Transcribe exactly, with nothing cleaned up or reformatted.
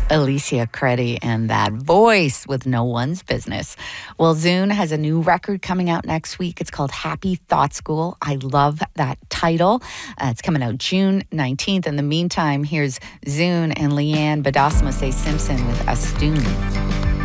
Alicia Credi and that voice with No One's Business. Well, Zune has a new record coming out next week. It's called Happy Thought School. I love that title. Uh, it's coming out June nineteenth. In the meantime, here's Zune and Leanne Badasma say Simpson with Astoon.